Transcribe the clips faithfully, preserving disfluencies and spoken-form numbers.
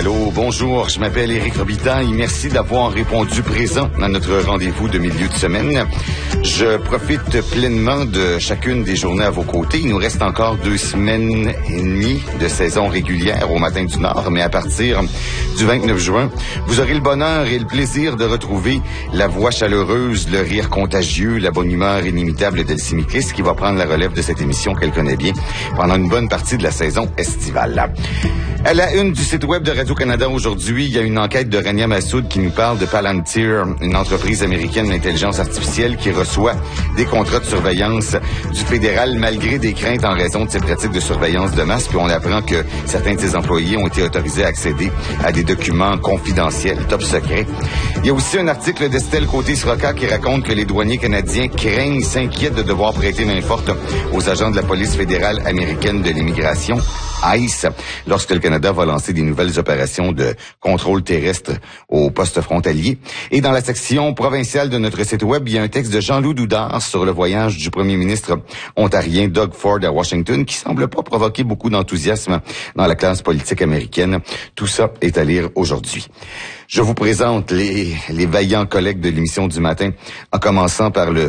Allô, bonjour, je m'appelle Éric Robitaille. Merci d'avoir répondu présent à notre rendez-vous de milieu de semaine. Je profite pleinement de chacune des journées à vos côtés. Il nous reste encore deux semaines et demie de saison régulière au Matin du Nord, mais à partir du vingt-neuf juin, vous aurez le bonheur et le plaisir de retrouver la voix chaleureuse, le rire contagieux, la bonne humeur inimitable d'Elsie Miklis qui va prendre la relève de cette émission qu'elle connaît bien pendant une bonne partie de la saison estivale. À la une du site web de Radio-Canada aujourd'hui, il y a une enquête de Rania Massoud qui nous parle de Palantir, une entreprise américaine d'intelligence artificielle qui reçoit des contrats de surveillance du fédéral malgré des craintes en raison de ses pratiques de surveillance de masse. Puis on apprend que certains de ses employés ont été autorisés à accéder à des documents confidentiels, top secret. Il y a aussi un article d'Estelle Côté-Sroka qui raconte que les douaniers canadiens craignent, s'inquiètent de devoir prêter main forte aux agents de la police fédérale américaine de l'immigration, I C E, lorsque le Canada va lancer des nouvelles opérations de contrôle terrestre aux postes frontaliers. Et dans la section provinciale de notre site web, il y a un texte de Jean-Loup Doudard sur le voyage du premier ministre ontarien Doug Ford à Washington qui semble pas provoquer beaucoup d'enthousiasme dans la classe politique américaine. Tout ça est à lire aujourd'hui. Je vous présente les, les vaillants collègues de l'émission du matin, en commençant par le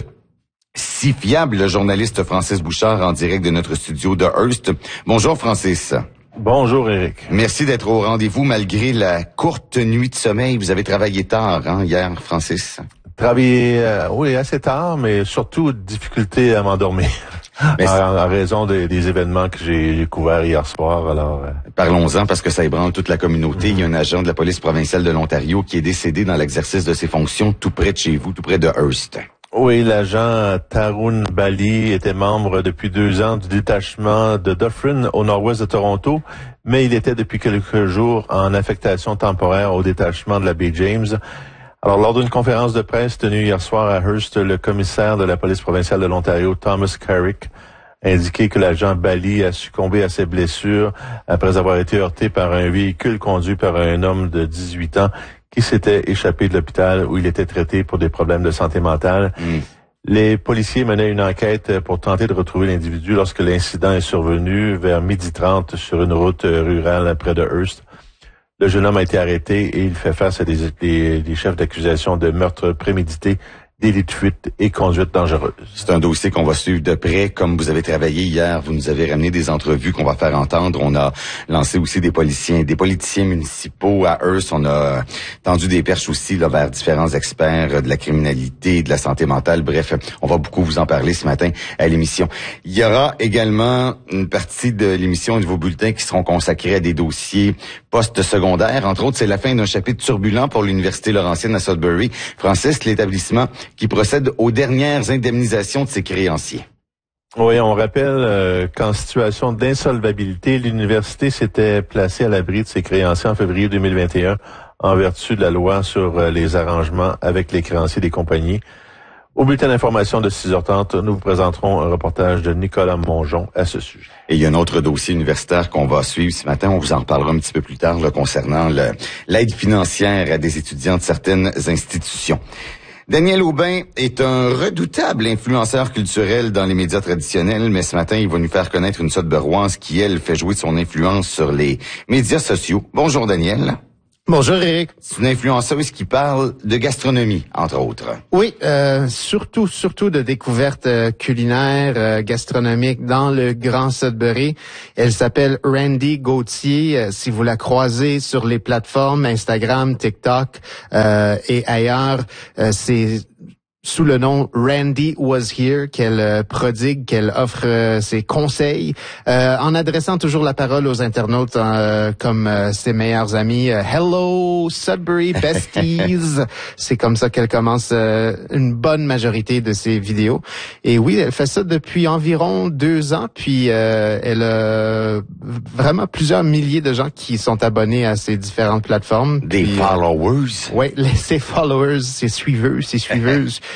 si fiable le journaliste Francis Bouchard en direct de notre studio de Hearst. Bonjour Francis. Bonjour Éric. Merci d'être au rendez-vous malgré la courte nuit de sommeil. Vous avez travaillé tard hein, hier, Francis. Travaillé, euh, oui, assez tard, mais surtout difficulté à m'endormir. En, en raison des, des événements que j'ai couverts hier soir. Alors, euh... Parlons-en parce que ça ébranle toute la communauté. Mm-hmm. Il y a un agent de la police provinciale de l'Ontario qui est décédé dans l'exercice de ses fonctions tout près de chez vous, tout près de Hearst. Oui, l'agent Tarun Bali était membre depuis deux ans du détachement de Dufferin au nord-ouest de Toronto, mais il était depuis quelques jours en affectation temporaire au détachement de la baie James. Alors, lors d'une conférence de presse tenue hier soir à Hearst, le commissaire de la police provinciale de l'Ontario, Thomas Carrick, a indiqué que l'agent Bali a succombé à ses blessures après avoir été heurté par un véhicule conduit par un homme de dix-huit ans qui s'était échappé de l'hôpital où il était traité pour des problèmes de santé mentale. Mm. Les policiers menaient une enquête pour tenter de retrouver l'individu lorsque l'incident est survenu vers midi trente sur une route rurale près de Hearst. Le jeune homme a été arrêté et il fait face à des, des, des chefs d'accusation de meurtre prémédité, délit de fuite et conduite dangereuse. C'est un dossier qu'on va suivre de près. Comme vous avez travaillé hier, vous nous avez ramené des entrevues qu'on va faire entendre. On a lancé aussi des policiers, des politiciens municipaux à Hearst. On a tendu des perches aussi là, vers différents experts de la criminalité, de la santé mentale. Bref, on va beaucoup vous en parler ce matin à l'émission. Il y aura également une partie de l'émission et de vos bulletins qui seront consacrés à des dossiers post-secondaires. Entre autres, c'est la fin d'un chapitre turbulent pour l'Université Laurentienne à Sudbury. Francis, l'établissement qui procède aux dernières indemnisations de ses créanciers. Oui, on rappelle euh, qu'en situation d'insolvabilité, l'université s'était placée à l'abri de ses créanciers en février deux mille vingt et un en vertu de la loi sur euh, les arrangements avec les créanciers des compagnies. Au bulletin d'information de six heures trente, nous vous présenterons un reportage de Nicolas Mongeon à ce sujet. Et il y a un autre dossier universitaire qu'on va suivre ce matin. On vous en reparlera un petit peu plus tard là, concernant le, l'aide financière à des étudiants de certaines institutions. Daniel Aubin est un redoutable influenceur culturel dans les médias traditionnels, mais ce matin, il va nous faire connaître une Sudburoise qui, elle, fait jouer son influence sur les médias sociaux. Bonjour Daniel. Bonjour Eric. C'est une influenceuse qui parle de gastronomie, entre autres. Oui, euh, surtout, surtout de découvertes euh, culinaires, euh, gastronomiques dans le Grand Sudbury. Elle s'appelle Randy Gauthier. Euh, si vous la croisez sur les plateformes Instagram, TikTok euh, et ailleurs, euh, c'est sous le nom Randy Was Here, qu'elle euh, prodigue, qu'elle offre euh, ses conseils, euh, en adressant toujours la parole aux internautes euh, comme euh, ses meilleurs amis. Euh, Hello Sudbury Besties! C'est comme ça qu'elle commence euh, une bonne majorité de ses vidéos. Et oui, elle fait ça depuis environ deux ans, puis euh, elle a vraiment plusieurs milliers de gens qui sont abonnés à ses différentes plateformes. Des puis, followers? Euh, oui, ses followers, ses suiveurs, ses suiveuses.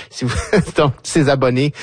si vous, donc ses abonnés.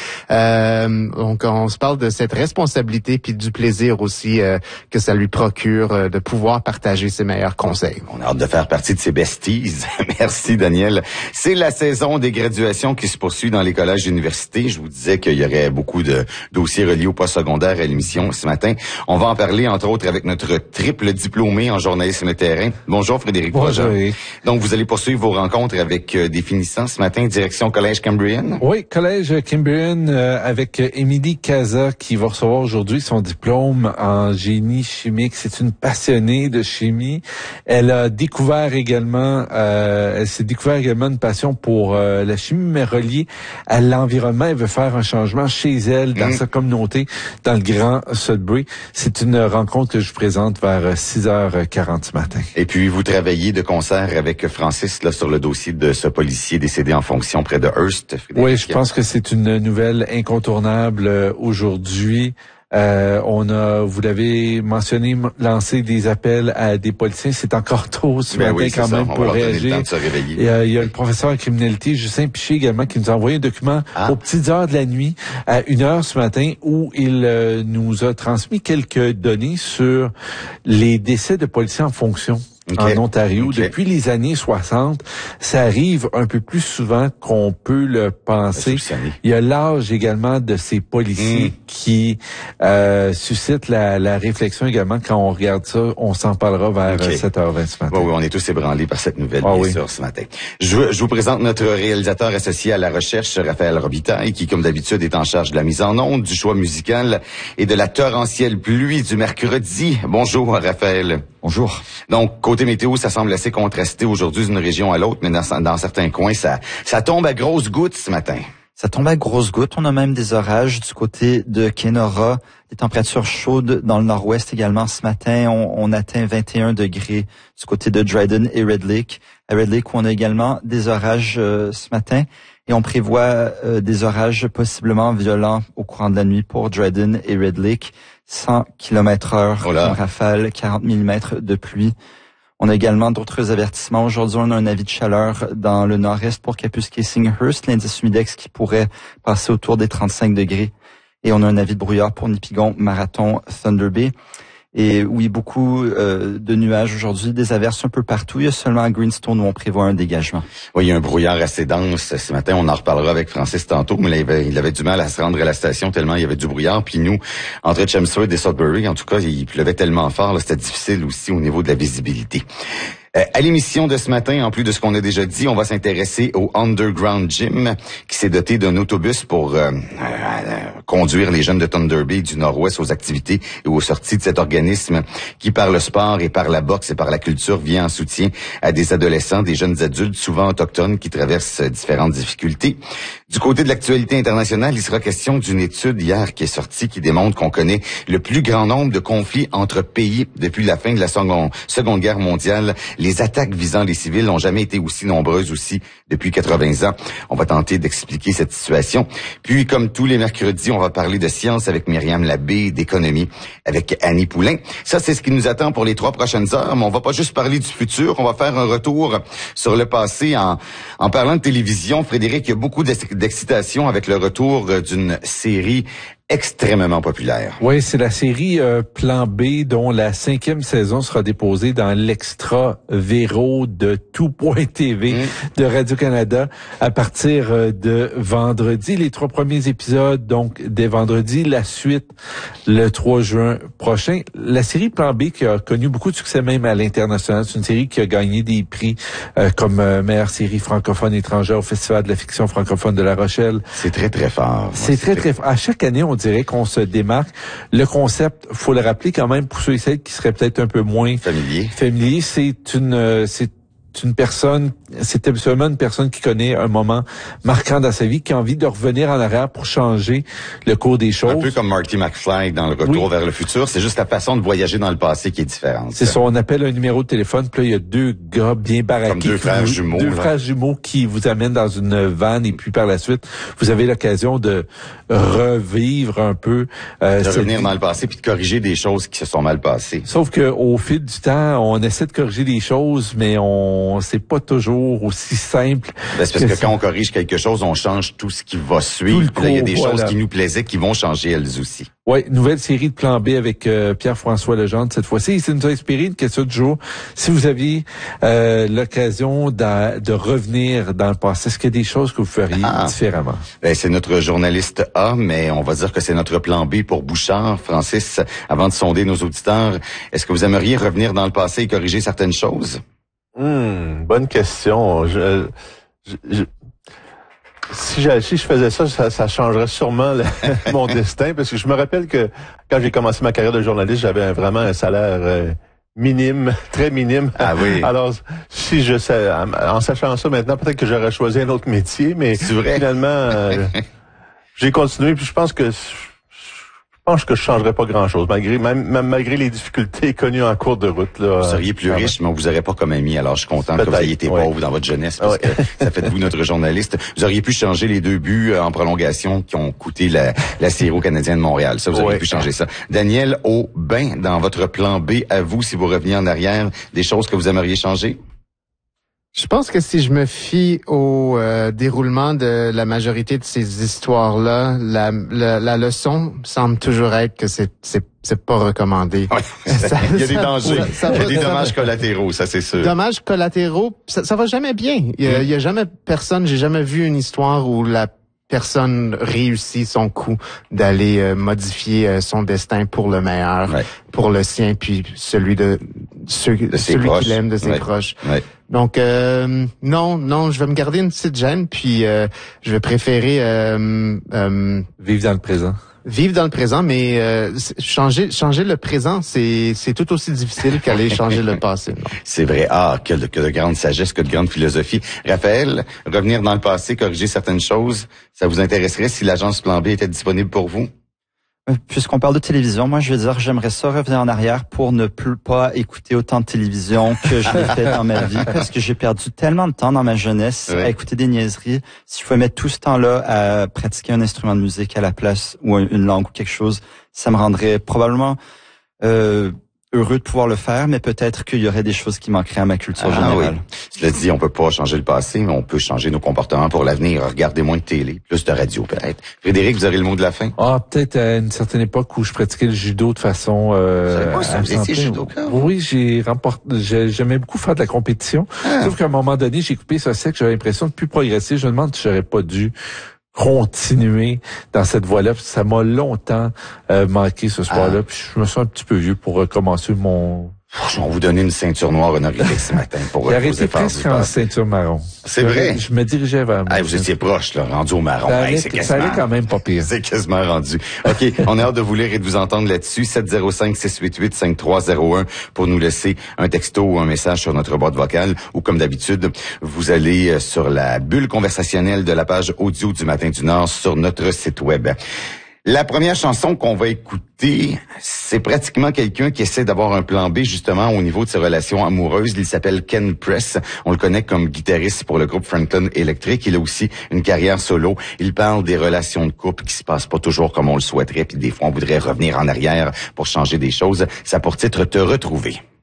Euh, donc on se parle de cette responsabilité puis du plaisir aussi euh, que ça lui procure euh, de pouvoir partager ses meilleurs conseils. On a hâte de faire partie de ces besties. Merci Daniel. C'est la saison des graduations qui se poursuit dans les collèges et universités. Je vous disais qu'il y aurait beaucoup de dossiers reliés au post-secondaire à l'émission ce matin. On va en parler entre autres avec notre triple diplômé en journalisme terrain. Bonjour Frédéric. Bonjour. Donc vous allez poursuivre vos rencontres avec euh, des finissants ce matin, direction Collège Cambrian. Oui, Collège Cambrian euh, avec Émilie Casa qui va recevoir aujourd'hui son diplôme en génie chimique. C'est une passionnée de chimie. Elle a découvert également, euh, elle s'est découvert également une passion pour euh, la chimie, mais reliée à l'environnement. Elle veut faire un changement chez elle, dans mmh. sa communauté, dans le Grand Sudbury. C'est une rencontre que je vous présente vers six heures quarante ce matin. Et puis vous travaillez de concert avec Francis là sur le dossier de ce policier décédé en fonction près de Hearst. Frédéric. Oui, je pense que c'est une nouvelle incontournable euh, aujourd'hui. Euh, on a, vous l'avez mentionné, lancé des appels à des policiers. C'est encore tôt ce ben matin oui, quand ça. même on pour va réagir. Le temps de se réveiller. Et, euh, il y a le professeur en criminalité, Justin Piché également, qui nous a envoyé un document ah. aux petites heures de la nuit, à une heure ce matin, où il euh, nous a transmis quelques données sur les décès de policiers en fonction. Okay. En Ontario, okay. Depuis les années soixante, ça arrive un peu plus souvent qu'on peut le penser. Il y a l'âge également de ces policiers mm. qui euh, suscite la, la réflexion également. Quand on regarde ça, on s'en parlera vers okay. sept heures vingt ce matin. Oui, oui, on est tous ébranlés par cette nouvelle, ah, bien oui. sûr, ce matin. Je, je vous présente notre réalisateur associé à la recherche, Raphaël Robitaille, qui, comme d'habitude, est en charge de la mise en onde, du choix musical et de la torrentielle pluie du mercredi. Bonjour, Raphaël. Bonjour. Donc, côté météo, ça semble assez contrasté aujourd'hui d'une région à l'autre, mais dans, dans certains coins, ça, ça tombe à grosses gouttes ce matin. Ça tombe à grosses gouttes. On a même des orages du côté de Kenora, des températures chaudes dans le nord-ouest également. Ce matin, on, on atteint vingt et un degrés du côté de Dryden et Red Lake. À Red Lake, où on a également des orages euh, ce matin. Et on prévoit euh, des orages possiblement violents au courant de la nuit pour Dryden et Red Lake. cent kilomètres heure oh en rafale, quarante millimètres de pluie. On a également d'autres avertissements. Aujourd'hui, on a un avis de chaleur dans le nord-est pour Kapuskasing-Hearst, l'indice humidex qui pourrait passer autour des trente-cinq degrés. Et on a un avis de brouillard pour Nipigon, Marathon, Thunder Bay. Et oui, beaucoup euh, de nuages aujourd'hui, des averses un peu partout. Il y a seulement à Greenstone où on prévoit un dégagement. Oui, il y a un brouillard assez dense ce matin. On en reparlera avec Francis tantôt, mais il avait, il avait du mal à se rendre à la station tellement il y avait du brouillard. Puis nous, entre Chelmsford et Sudbury, en tout cas, il pleuvait tellement fort, là, c'était difficile aussi au niveau de la visibilité. Euh, à l'émission de ce matin, en plus de ce qu'on a déjà dit, on va s'intéresser au Underground Gym qui s'est doté d'un autobus pour euh, euh, conduire les jeunes de Thunder Bay du Nord-Ouest aux activités et aux sorties de cet organisme qui, par le sport et par la boxe et par la culture, vient en soutien à des adolescents, des jeunes adultes, souvent autochtones, qui traversent différentes difficultés. Du côté de l'actualité internationale, il sera question d'une étude hier qui est sortie qui démontre qu'on connaît le plus grand nombre de conflits entre pays depuis la fin de la Seconde, seconde Guerre mondiale. Les attaques visant les civils n'ont jamais été aussi nombreuses aussi depuis quatre-vingts ans. On va tenter d'expliquer cette situation. Puis, comme tous les mercredis, on va parler de science avec Myriam Labbé, d'économie avec Annie Poulain. Ça, c'est ce qui nous attend pour les trois prochaines heures. Mais on va pas juste parler du futur. On va faire un retour sur le passé en, en parlant de télévision. Frédéric, il y a beaucoup d'excitation avec le retour d'une série extrêmement populaire. Oui, c'est la série euh, Plan B dont la cinquième saison sera déposée dans l'extra Véro de tout point T V mmh. de Radio-Canada à partir euh, de vendredi. Les trois premiers épisodes, donc, dès vendredi. La suite, le trois juin prochain. La série Plan B qui a connu beaucoup de succès même à l'international. C'est une série qui a gagné des prix euh, comme euh, meilleure série francophone étrangère au Festival de la fiction francophone de La Rochelle. C'est très, très fort. C'est, c'est très, très fort. À chaque année, on dirait qu'on se démarque. Le concept, faut le rappeler quand même pour ceux et celles qui seraient peut-être un peu moins familiers. Familiers, c'est une, c'est une personne, c'est absolument une personne qui connaît un moment marquant dans sa vie, qui a envie de revenir en arrière pour changer le cours des choses. Un peu comme Marty McFly dans Le Retour oui. vers le futur. C'est juste la façon de voyager dans le passé qui est différente. C'est ça. On appelle un numéro de téléphone, puis là, il y a deux gars bien baraqués. Comme deux frères vous, jumeaux. Deux là. frères jumeaux qui vous amènent dans une vanne et puis par la suite, vous avez l'occasion de revivre un peu. Euh, de revenir dans le passé puis de corriger des choses qui se sont mal passées. Sauf que au fil du temps, on essaie de corriger des choses, mais on on c'est pas toujours aussi simple. Ben, c'est parce que, que quand on corrige quelque chose, on change tout ce qui va suivre. Là, il y a des voilà. choses qui nous plaisaient qui vont changer elles aussi. Oui, nouvelle série de Plan B avec euh, Pierre-François Legendre cette fois-ci. Et ça nous a inspiré une question du jour. Si vous aviez euh, l'occasion de, de revenir dans le passé, est-ce qu'il y a des choses que vous feriez ah. différemment? Ben, c'est notre journaliste A, mais on va dire que c'est notre plan B pour Bouchard. Francis, avant de sonder nos auditeurs, est-ce que vous aimeriez revenir dans le passé et corriger certaines choses? Hmm, bonne question. Je, je, je... Si, si je faisais ça, ça, ça changerait sûrement le, mon destin, parce que je me rappelle que quand j'ai commencé ma carrière de journaliste, j'avais un, vraiment un salaire euh, minime, très minime. Ah oui. Alors, si je sais, en sachant ça maintenant, peut-être que j'aurais choisi un autre métier, mais finalement, euh, j'ai continué, puis je pense que je pense que je changerais pas grand-chose, malgré même, même malgré les difficultés connues en cours de route. Là, vous seriez plus riche, mais on vous aurait pas comme ami. Alors, je suis content que vous ayez été ouais. pauvre dans votre jeunesse, parce ouais. que ça fait de vous notre journaliste. Vous auriez pu changer les deux buts en prolongation qui ont coûté la, la série au Canadien de Montréal. Ça, vous auriez ouais. pu changer ça. Daniel Aubin, dans votre plan B, à vous, si vous reveniez en arrière, des choses que vous aimeriez changer? Je pense que si je me fie au euh, déroulement de la majorité de ces histoires-là, la, la, la leçon semble toujours être que c'est c'est c'est pas recommandé. Ouais, ça, il y a des dangers, ça, ça il y a des dommages collatéraux, ça c'est sûr. Dommages collatéraux, ça, ça va jamais bien. Il y a, mm. il y a jamais personne, j'ai jamais vu une histoire où la personne réussit son coup d'aller euh, modifier euh, son destin pour le meilleur, ouais. pour le sien, puis celui de, ceux, de celui qu'il aime, de ses ouais. proches. Ouais. Donc euh, non, non, je vais me garder une petite gêne, puis euh, je vais préférer euh, euh, vivre dans le présent. Vivre dans le présent, mais euh, changer changer le présent, c'est c'est tout aussi difficile qu'aller changer le passé. Non? C'est vrai. Ah, que de, que de grande sagesse, que de grande philosophie. Raphaël, revenir dans le passé, corriger certaines choses, ça vous intéresserait si l'agence Plan B était disponible pour vous? Puisqu'on parle de télévision, moi je veux dire, j'aimerais ça revenir en arrière pour ne plus pas écouter autant de télévision que je l'ai fait dans ma vie, parce que j'ai perdu tellement de temps dans ma jeunesse oui. à écouter des niaiseries. Si je pouvais mettre tout ce temps-là à pratiquer un instrument de musique à la place, ou une langue ou quelque chose, ça me rendrait probablement euh, heureux de pouvoir le faire, mais peut-être qu'il y aurait des choses qui manqueraient à ma culture ah, générale. Oui. Cela dit, on peut pas changer le passé, mais on peut changer nos comportements pour l'avenir. Regardez moins de télé, plus de radio peut-être. Frédéric, vous aurez le mot de la fin? Ah, peut-être à une certaine époque où je pratiquais le judo de façon... Euh, vous savez pas, c'est judo, oui, j'ai remporté... J'aimais beaucoup faire de la compétition. Ah. Sauf qu'à un moment donné, j'ai coupé ça sec, j'avais l'impression de plus progresser. Je me demande si j'aurais pas dû continuer dans cette voie-là. Ça m'a longtemps euh, manqué ce soir-là. Ah. Puis je me sens un petit peu vieux pour recommencer mon... On va vous donner une ceinture noire honorifique ce matin pour J'ai arrêté presque en ceinture marron. C'est vrai? Je me dirigeais vers... Ah, vous étiez proche, là, rendu au marron. Ça, hey, allait, c'est quasiment, ça allait quand même pas pire. C'est quasiment rendu. OK, on a hâte de vous lire et de vous entendre là-dessus. sept zéro cinq, six huit huit, cinq trois zéro un pour nous laisser un texto ou un message sur notre boîte vocale. Ou comme d'habitude, vous allez sur la bulle conversationnelle de la page audio du Matin du Nord sur notre site web. La première chanson qu'on va écouter, c'est pratiquement quelqu'un qui essaie d'avoir un plan B justement au niveau de ses relations amoureuses. Il s'appelle Ken Press. On le connaît comme guitariste pour le groupe Franklin Electric. Il a aussi une carrière solo. Il parle des relations de couple qui se passent pas toujours comme on le souhaiterait. Puis des fois, on voudrait revenir en arrière pour changer des choses. Ça a pour titre Te retrouver.